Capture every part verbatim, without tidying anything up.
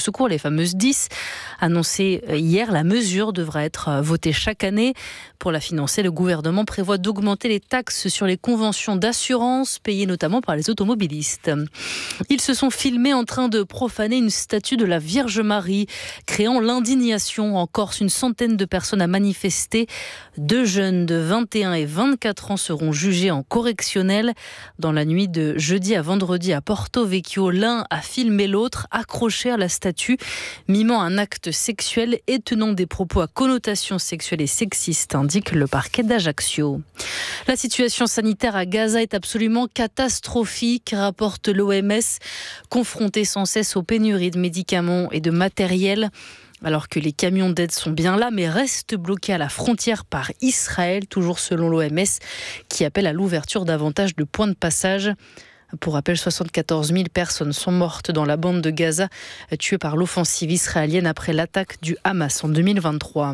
secours, les fameuses dix. Annoncée hier, la mesure devra être votée chaque année. Pour la financer, le gouvernement prévoit d'augmenter les taxes sur les conventions d'assurance, payées notamment par les automobilistes. Ils se sont filmés en train de profaner une statue de la Vierge Marie, créant l'indignation. En Corse, une centaine de personnes a manifesté. Deux jeunes de vingt et un et vingt-quatre ans seront jugés en correctionnel. Dans la nuit de jeudi à vendredi à Porto Vecchio, l'un a filmé l'autre accroché à la statue, mimant un acte sexuel et tenant des propos à connotation sexuelle et sexiste, indique le parquet d'Ajaccio. La situation sanitaire à Gaza est absolument catastrophique, rapporte l'O M S, confrontée sans cesse aux pénuries de médicaments et de matériel. Alors que les camions d'aide sont bien là, mais restent bloqués à la frontière par Israël, toujours selon l'O M S, qui appelle à l'ouverture davantage de points de passage. Pour rappel, soixante-quatorze mille personnes sont mortes dans la bande de Gaza, tuées par l'offensive israélienne après l'attaque du Hamas en deux mille vingt-trois.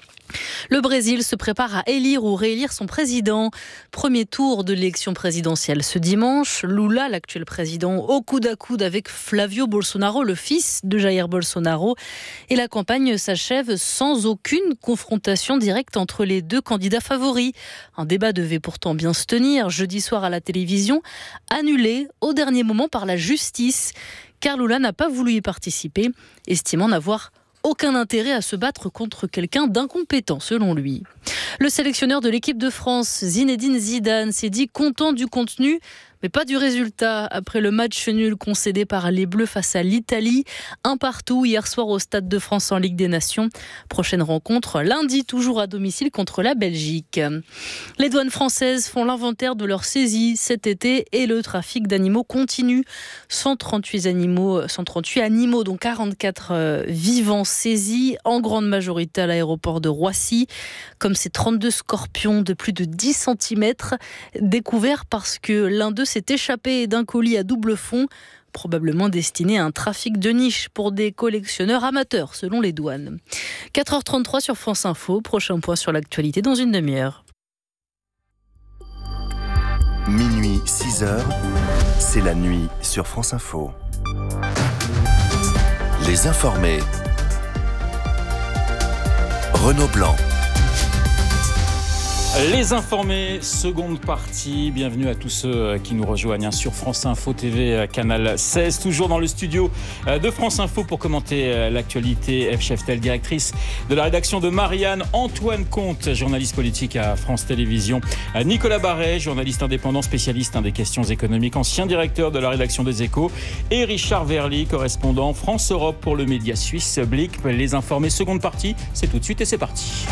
Le Brésil se prépare à élire ou réélire son président. Premier tour de l'élection présidentielle ce dimanche. Lula, l'actuel président, au coude à coude avec Flavio Bolsonaro, le fils de Jair Bolsonaro. Et la campagne s'achève sans aucune confrontation directe entre les deux candidats favoris. Un débat devait pourtant bien se tenir jeudi soir à la télévision, annulé au dernier moment par la justice. Car Lula n'a pas voulu y participer, estimant n'avoir aucun intérêt à se battre contre quelqu'un d'incompétent, selon lui. Le sélectionneur de l'équipe de France, Zinedine Zidane, s'est dit content du contenu, mais pas du résultat. Après le match nul concédé par les Bleus face à l'Italie, un partout hier soir au Stade de France en Ligue des Nations. Prochaine rencontre lundi, toujours à domicile contre la Belgique. Les douanes françaises font l'inventaire de leurs saisies cet été et le trafic d'animaux continue. cent trente-huit animaux, cent trente-huit animaux, dont quarante-quatre euh, vivants saisis, en grande majorité à l'aéroport de Roissy, comme ces trente-deux scorpions de plus de dix centimètres, découverts parce que l'un d'eux s'est échappé d'un colis à double fond, probablement destiné à un trafic de niche pour des collectionneurs amateurs, selon les douanes. quatre heures trente-trois sur France Info, prochain point sur l'actualité dans une demi-heure. Minuit, six heures, c'est la nuit sur France Info. Les informés. Renaud Blanc. Les informés, seconde partie. Bienvenue à tous ceux qui nous rejoignent sur France Info T V, canal seize. Toujours dans le studio de France Info pour commenter l'actualité. Eve Cheftel, directrice de la rédaction de Marianne. Antoine Comte, journaliste politique à France Télévisions. Nicolas Barret, journaliste indépendant, spécialiste des questions économiques, ancien directeur de la rédaction des Échos. Et Richard Verly, correspondant France-Europe pour le média suisse Blick. Les informés, seconde partie. C'est tout de suite et c'est parti.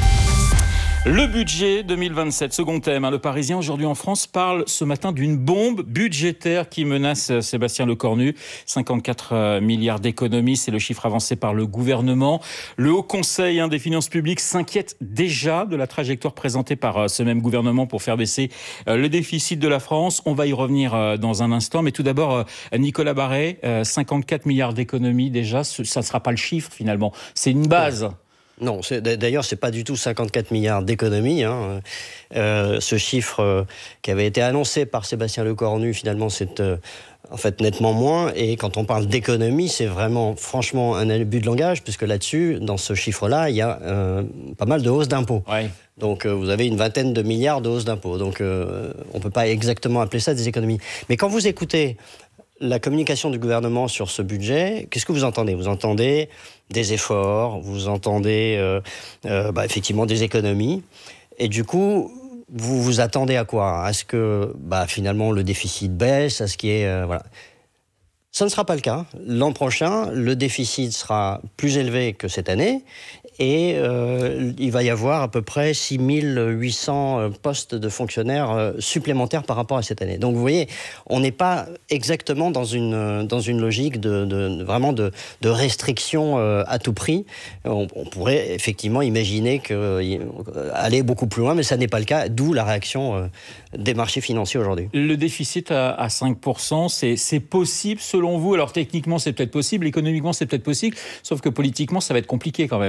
Le budget deux mille vingt-sept, second thème. Le Parisien aujourd'hui en France parle ce matin d'une bombe budgétaire qui menace Sébastien Lecornu. cinquante-quatre milliards d'économies, c'est le chiffre avancé par le gouvernement. Le Haut Conseil des finances publiques s'inquiète déjà de la trajectoire présentée par ce même gouvernement pour faire baisser le déficit de la France. On va y revenir dans un instant. Mais tout d'abord, Nicolas Barret, cinquante-quatre milliards d'économies déjà, ça ne sera pas le chiffre finalement. C'est une base. Non, c'est, d'ailleurs, c'est pas du tout cinquante-quatre milliards d'économies. Hein. Euh, ce chiffre euh, qui avait été annoncé par Sébastien Lecornu, finalement, c'est euh, en fait nettement moins. Et quand on parle d'économie, c'est vraiment, franchement, un abus de langage, puisque là-dessus, dans ce chiffre-là, il y a euh, pas mal de hausses d'impôts. Ouais. Donc, euh, vous avez une vingtaine de milliards de hausses d'impôts. Donc, euh, on peut pas exactement appeler ça des économies. Mais quand vous écoutez la communication du gouvernement sur ce budget, qu'est-ce que vous entendez ? Vous entendez des efforts, vous entendez euh, euh, bah, effectivement des économies. Et du coup, vous vous attendez à quoi ? À ce que bah, finalement le déficit baisse, à ce qui est... Euh, voilà. Ça ne sera pas le cas. L'an prochain, le déficit sera plus élevé que cette année. Et euh, il va y avoir à peu près six mille huit cents postes de fonctionnaires euh, supplémentaires par rapport à cette année. Donc vous voyez, on n'est pas exactement dans une, dans une logique de, de, vraiment de, de restriction euh, à tout prix. On, on pourrait effectivement imaginer que, euh, aller beaucoup plus loin, mais ça n'est pas le cas, d'où la réaction euh, des marchés financiers aujourd'hui. Le déficit à, à cinq pour cent, c'est, c'est possible selon vous ? Alors techniquement c'est peut-être possible, économiquement c'est peut-être possible, sauf que politiquement ça va être compliqué quand même.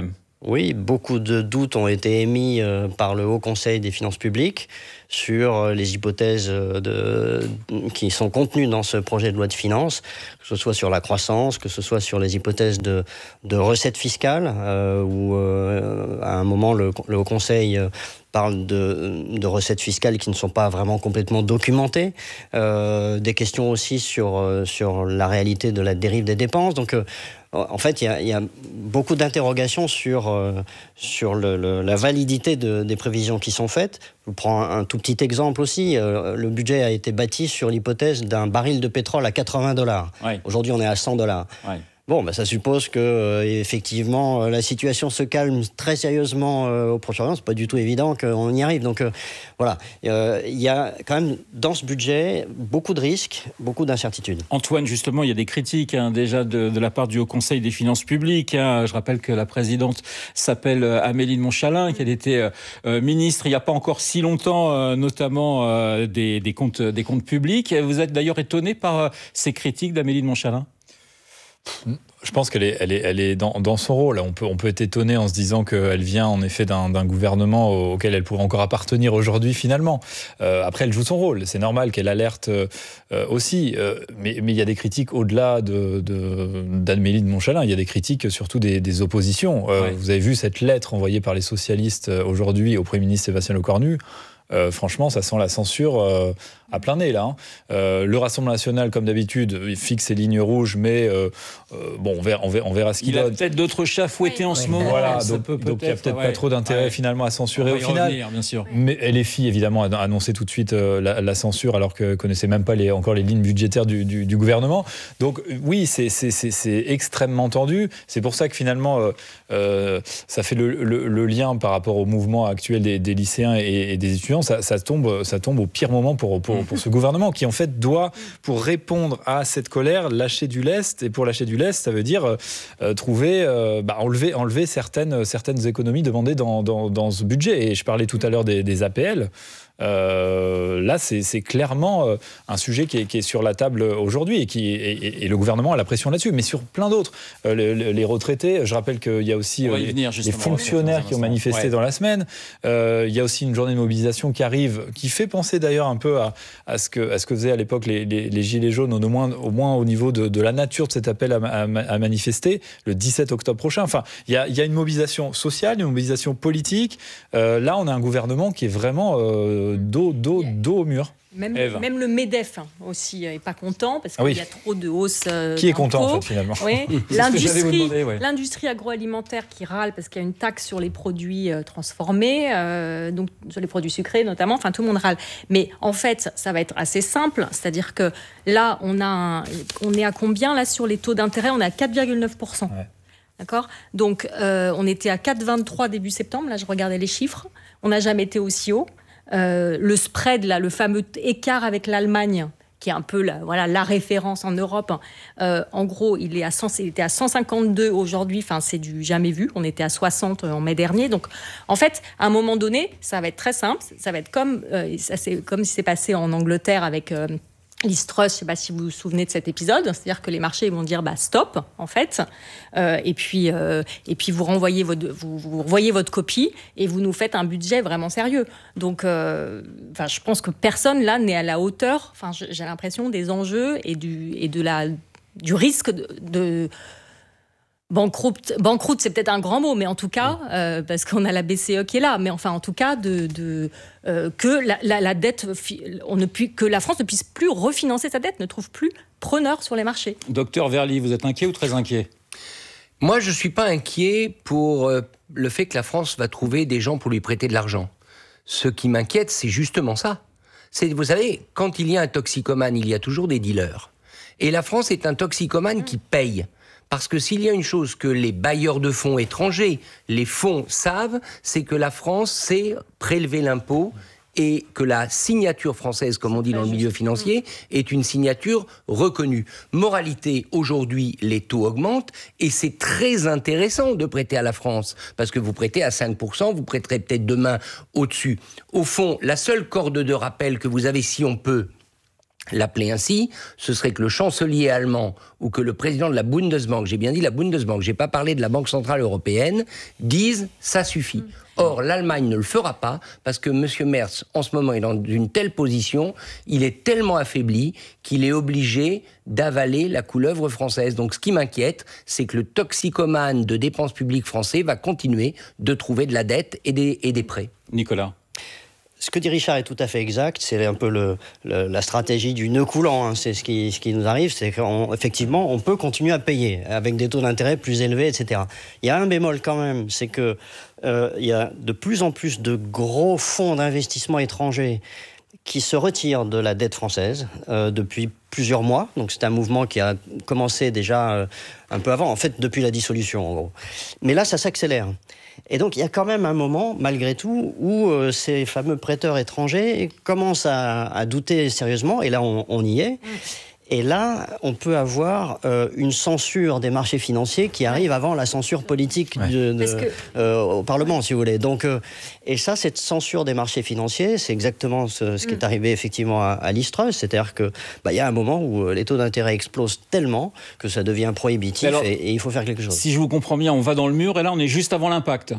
Oui, beaucoup de doutes ont été émis euh, par le Haut Conseil des finances publiques sur les hypothèses de, qui sont contenues dans ce projet de loi de finances, que ce soit sur la croissance, que ce soit sur les hypothèses de, de recettes fiscales, euh, où euh, à un moment le, le Haut Conseil euh, parle de, de recettes fiscales qui ne sont pas vraiment complètement documentées, euh, des questions aussi sur, euh, sur la réalité de la dérive des dépenses. Donc, euh, en fait, il y a, il y a beaucoup d'interrogations sur, euh, sur le, le, la validité de, des prévisions qui sont faites. Je vous prends un, un tout petit exemple aussi. Euh, le budget a été bâti sur l'hypothèse d'un baril de pétrole à quatre-vingts dollars. Ouais. Aujourd'hui, on est à cent dollars. Ouais. Bon, bah, ça suppose que euh, effectivement euh, la situation se calme très sérieusement euh, au Proche-Orient. C'est pas du tout évident qu'on y arrive. Donc euh, voilà, il euh, y a quand même dans ce budget beaucoup de risques, beaucoup d'incertitudes. Antoine, justement, il y a des critiques hein, déjà de, de la part du Haut Conseil des finances publiques. Hein. Je rappelle que la présidente s'appelle Amélie de Montchalin, qu'elle était euh, ministre il n'y a pas encore si longtemps, euh, notamment euh, des, des comptes, des comptes publics. Vous êtes d'ailleurs étonné par euh, ces critiques d'Amélie de Montchalin ? Je pense qu'elle est, elle est, elle est dans, dans son rôle. On peut, on peut être étonné en se disant qu'elle vient en effet d'un, d'un gouvernement auquel elle pourrait encore appartenir aujourd'hui finalement. Euh, après, elle joue son rôle. C'est normal qu'elle alerte euh, aussi. Euh, mais, mais il y a des critiques au-delà de, de, d'Amélie de Montchalin. Il y a des critiques surtout des, des oppositions. Euh, ouais. Vous avez vu cette lettre envoyée par les socialistes aujourd'hui au Premier ministre Sébastien Lecornu. Euh, franchement, ça sent la censure euh, à plein nez, là. Hein. Euh, le Rassemblement national, comme d'habitude, fixe ses lignes rouges, mais euh, euh, bon, on verra, on verra, on verra ce qu'il il donne. Il a peut-être d'autres chats fouettés oui. en ce moment. Voilà, donc, peut donc il n'y a peut-être ouais. pas trop d'intérêt ouais. finalement à censurer au final. Revenir, bien sûr. Mais L F I, évidemment, a annoncé tout de suite euh, la, la censure, alors qu'elle ne connaissait même pas les, encore les lignes budgétaires du, du, du gouvernement. Donc oui, c'est, c'est, c'est, c'est extrêmement tendu. C'est pour ça que finalement, euh, euh, ça fait le, le, le lien par rapport au mouvement actuel des, des lycéens et, et des étudiants. Ça, ça, tombe, ça tombe au pire moment pour, pour, pour ce gouvernement qui, en fait, doit, pour répondre à cette colère, lâcher du lest. Et pour lâcher du lest, ça veut dire euh, trouver, euh, bah, enlever, enlever certaines, certaines économies demandées dans, dans, dans ce budget. Et je parlais tout à l'heure des, des A P L. Euh, là, c'est, c'est clairement euh, un sujet qui est, qui est sur la table aujourd'hui et, qui, et, et le gouvernement a la pression là-dessus, mais sur plein d'autres. Euh, les, les retraités, je rappelle qu'il y a aussi euh, les, venir, les fonctionnaires qui ont manifesté ouais. dans la semaine. Euh, il y a aussi une journée de mobilisation qui arrive, qui fait penser d'ailleurs un peu à, à, ce, que, à ce que faisaient à l'époque les, les, les Gilets jaunes, au moins, au, moins au niveau de, de la nature de cet appel à, à, à manifester, le dix-sept octobre prochain. Enfin, il y a, il y a une mobilisation sociale, une mobilisation politique. Euh, là, on a un gouvernement qui est vraiment... Euh, dos, dos, dos au mur. Même, même le MEDEF aussi n'est pas content parce qu'il ah oui. y a trop de hausses euh, Qui est content en fait finalement oui. L'industrie, demander, ouais. l'industrie agroalimentaire qui râle parce qu'il y a une taxe sur les produits euh, transformés, euh, donc sur les produits sucrés notamment, enfin tout le monde râle. Mais en fait, ça va être assez simple, c'est-à-dire que là, on, a un, on est à combien là sur les taux d'intérêt ? On est à quatre virgule neuf pour cent. Ouais. D'accord ? Donc euh, on était à quatre virgule vingt-trois début septembre, là je regardais les chiffres, on n'a jamais été aussi haut. Euh, le spread, là, le fameux écart avec l'Allemagne, qui est un peu la, voilà, la référence en Europe, euh, en gros, il, est à cent, il était à cent cinquante-deux aujourd'hui, enfin, c'est du jamais vu, on était à soixante en mai dernier. Donc, en fait, à un moment donné, ça va être très simple, ça va être comme, euh, ça, c'est comme si c'est passé en Angleterre avec... Euh, Liz Truss, je ne sais pas si vous vous souvenez de cet épisode, c'est-à-dire que les marchés vont dire bah, stop, en fait, euh, et, puis, euh, et puis vous renvoyez votre, vous, vous revoyez votre copie et vous nous faites un budget vraiment sérieux. Donc, euh, je pense que personne là n'est à la hauteur, j'ai l'impression, des enjeux et du, et de la, du risque de... de Banqueroute, banqueroute, c'est peut-être un grand mot, mais en tout cas, euh, parce qu'on a la B C E qui est là, mais enfin, en tout cas, de, de, euh, que la, la, la dette, on ne puis, que la France ne puisse plus refinancer sa dette, ne trouve plus preneur sur les marchés. Docteur Verly, vous êtes inquiet ou très inquiet ? Moi, je ne suis pas inquiet pour euh, le fait que la France va trouver des gens pour lui prêter de l'argent. Ce qui m'inquiète, c'est justement ça. C'est, vous savez, quand il y a un toxicomane, il y a toujours des dealers. Et la France est un toxicomane mmh. qui paye. Parce que s'il y a une chose que les bailleurs de fonds étrangers, les fonds savent, c'est que la France sait prélever l'impôt et que la signature française, comme on dit dans le milieu financier, est une signature reconnue. Moralité, aujourd'hui, les taux augmentent et c'est très intéressant de prêter à la France parce que vous prêtez à cinq pour cent, vous prêterez peut-être demain au-dessus. Au fond, la seule corde de rappel que vous avez, si on peut, l'appeler ainsi, ce serait que le chancelier allemand ou que le président de la Bundesbank, j'ai bien dit la Bundesbank, j'ai pas parlé de la Banque Centrale Européenne, disent ça suffit. Or, l'Allemagne ne le fera pas parce que M. Merz, en ce moment, est dans une telle position, il est tellement affaibli qu'il est obligé d'avaler la couleuvre française. Donc, ce qui m'inquiète, c'est que le toxicomane de dépenses publiques français va continuer de trouver de la dette et des, et des prêts. Nicolas. Ce que dit Richard est tout à fait exact. C'est un peu le, le, la stratégie du nœud coulant. Hein. C'est ce qui, ce qui nous arrive, c'est qu'effectivement, on peut continuer à payer avec des taux d'intérêt plus élevés, et cetera. Il y a un bémol quand même, c'est que euh, il y a de plus en plus de gros fonds d'investissement étrangers qui se retirent de la dette française euh, depuis plusieurs mois. Donc c'est un mouvement qui a commencé déjà euh, un peu avant, en fait depuis la dissolution en gros. Mais là, ça s'accélère. Et donc, il y a quand même un moment, malgré tout, où euh, ces fameux prêteurs étrangers commencent à, à douter sérieusement, et là, on, on y est. Et là, on peut avoir euh, une censure des marchés financiers qui arrive avant la censure politique ouais. de, de, que... euh, au Parlement, si vous voulez. Donc, euh, et ça, cette censure des marchés financiers, c'est exactement ce, ce qui est arrivé effectivement à, à Listreux. C'est-à-dire qu'il bah, y a un moment où les taux d'intérêt explosent tellement que ça devient prohibitif alors, et, et il faut faire quelque chose. Si je vous comprends bien, on va dans le mur et là, on est juste avant l'impact.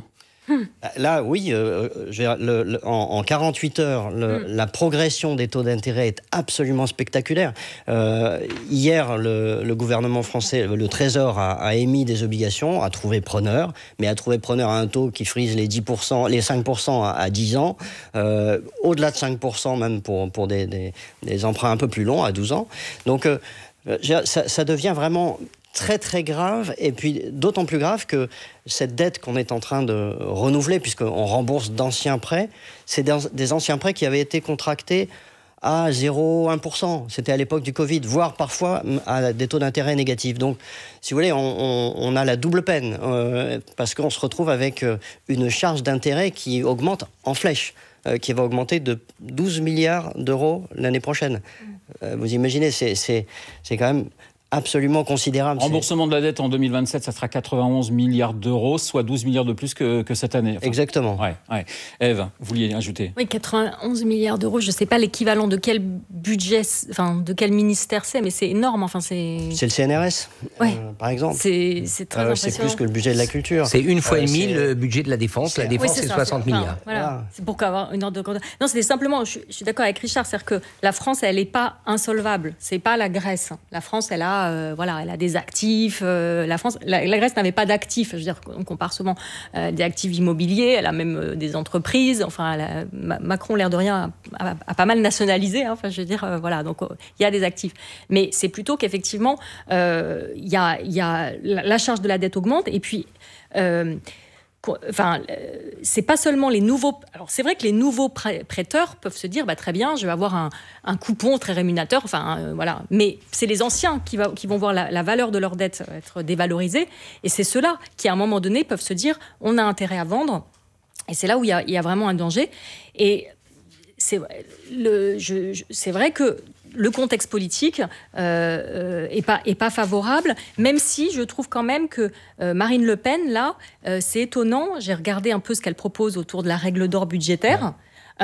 Là, oui, euh, le, le, en, en quarante-huit heures, le, mm. la progression des taux d'intérêt est absolument spectaculaire. Euh, hier, le, le gouvernement français, le Trésor, a, a émis des obligations, a trouvé preneur, mais a trouvé preneur à un taux qui frise les, dix pour cent, les cinq pour cent à, à dix ans, euh, au-delà de cinq pour cent même pour, pour des, des, des emprunts un peu plus longs, à douze ans. Donc, euh, ça, ça devient vraiment très très grave, et puis d'autant plus grave que cette dette qu'on est en train de renouveler, puisqu'on rembourse d'anciens prêts, c'est des anciens prêts qui avaient été contractés à zéro virgule un pour cent. C'était à l'époque du Covid, voire parfois à des taux d'intérêt négatifs. Donc, si vous voulez, on, on, on a la double peine, euh, parce qu'on se retrouve avec une charge d'intérêt qui augmente en flèche, euh, qui va augmenter de douze milliards d'euros l'année prochaine. Euh, vous imaginez, c'est, c'est, c'est quand même absolument considérable. Remboursement de la dette en deux mille vingt-sept, ça sera quatre-vingt-onze milliards d'euros, soit douze milliards de plus que, que cette année. Enfin, exactement. Ouais, ouais. Ève, vous vouliez ajouter ? Oui, quatre-vingt-onze milliards d'euros, je ne sais pas l'équivalent de quel budget, enfin de quel ministère c'est, mais c'est énorme. Enfin, c'est... c'est le C N R S, ouais. euh, par exemple. C'est, c'est très euh, impressionnant. C'est plus que le budget de la culture. C'est une fois euh, et demi le budget de la défense. La défense, oui, c'est, c'est ça, soixante milliards. Enfin, voilà. Voilà. C'est pour avoir une ordre de grandeur. Non, c'était simplement, je, je suis d'accord avec Richard, c'est-à-dire que la France, elle n'est pas insolvable. C'est pas la Grèce. La France, elle a, euh, voilà, elle a des actifs. Euh, la France, la, la Grèce n'avait pas d'actifs. Je veux dire, on compare souvent euh, des actifs immobiliers. Elle a même euh, des entreprises. Enfin, elle a, Macron, l'air de rien, a, a, a pas mal nationalisé. Hein, enfin, je veux dire, euh, voilà. Donc, il euh, y a des actifs. Mais c'est plutôt qu'effectivement, il euh, y a, y a la, la charge de la dette augmente. Et puis, euh, Enfin, c'est pas seulement les nouveaux. Alors, c'est vrai que les nouveaux prêteurs peuvent se dire, bah, très bien, je vais avoir un, un coupon très rémunérateur. Enfin, euh, voilà. Mais c'est les anciens qui, va, qui vont voir la, la valeur de leur dette être dévalorisée, et c'est ceux-là qui, à un moment donné, peuvent se dire, on a intérêt à vendre. Et c'est là où il y a, il y a vraiment un danger. Et c'est, le, je, je, c'est vrai que le contexte politique euh, euh, est pas, est pas favorable, même si je trouve quand même que euh, Marine Le Pen, là, euh, c'est étonnant. J'ai regardé un peu ce qu'elle propose autour de la règle d'or budgétaire.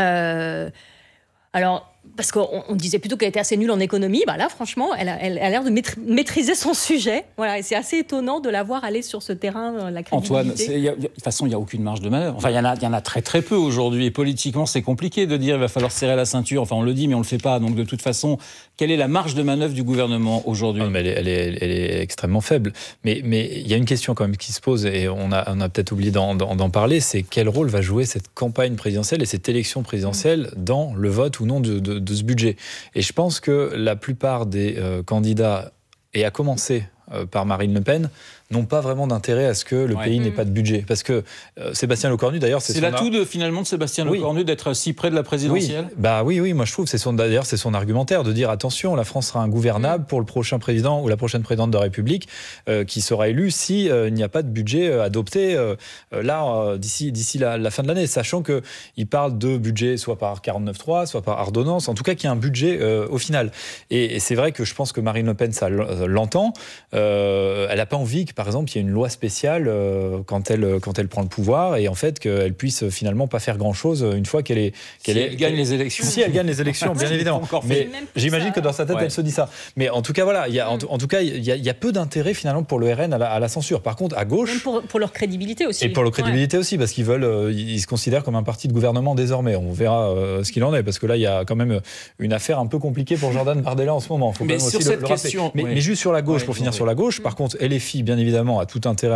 Euh, alors, parce qu'on on disait plutôt qu'elle était assez nulle en économie, bah là, franchement, elle a, elle a l'air de maîtriser son sujet. Voilà, et c'est assez étonnant de la voir aller sur ce terrain, la crédibilité. Antoine, c'est, y a, de toute façon, il n'y a aucune marge de manœuvre. Enfin, il y en a, il y en a très très peu aujourd'hui. Et politiquement, c'est compliqué de dire il va falloir serrer la ceinture. Enfin, on le dit, mais on ne le fait pas. Donc, de toute façon, quelle est la marge de manœuvre du gouvernement aujourd'hui ? Non, mais elle, est, elle, est, elle est extrêmement faible. Mais, mais il y a une question quand même qui se pose, et on a, on a peut-être oublié d'en, d'en, d'en parler, c'est quel rôle va jouer cette campagne présidentielle et cette élection présidentielle dans le vote ou non de, de, de ce budget ? Et je pense que la plupart des euh, candidats, et à commencer euh, par Marine Le Pen, n'ont pas vraiment d'intérêt à ce que le ouais. pays mmh. n'ait pas de budget. Parce que euh, Sébastien Lecornu, d'ailleurs... C'est, c'est l'atout ar... de, finalement de Sébastien oui. Lecornu d'être si près de la présidentielle. Oui, bah, oui, oui, moi je trouve, c'est son, d'ailleurs c'est son argumentaire, de dire attention, la France sera ingouvernable mmh. pour le prochain président ou la prochaine présidente de la République euh, qui sera élue si euh, il n'y a pas de budget euh, adopté euh, là, euh, d'ici, d'ici la, la fin de l'année. Sachant qu'il parle de budget soit par quarante-neuf trois, soit par ordonnance, en tout cas qu'il y a un budget euh, au final. Et, et c'est vrai que je pense que Marine Le Pen, ça l'entend. Euh, elle n'a pas envie que par exemple, il y a une loi spéciale euh, quand, elle, quand elle prend le pouvoir et en fait qu'elle puisse finalement pas faire grand-chose une fois qu'elle est... Qu'elle si est, elle gagne les élections. Si elle gagne les élections, bien évidemment. Mais j'imagine que dans sa tête, ouais. elle se dit ça. Mais en tout cas, voilà, il y a, en, en tout cas, il y a, il y a peu d'intérêt finalement pour le R N à la, à la censure. Par contre, à gauche... Même pour, pour leur crédibilité aussi. Et pour leur crédibilité ouais. aussi, parce qu'ils veulent, euh, ils se considèrent comme un parti de gouvernement désormais. On verra euh, ce qu'il en est, parce que là, il y a quand même une affaire un peu compliquée pour Jordan Bardella en ce moment. Faut mais quand même sur aussi cette le, question, le mais, oui. mais juste sur la gauche, oui, pour finir oui. sur la gauche, par contre, L F I, bien évidemment, a tout intérêt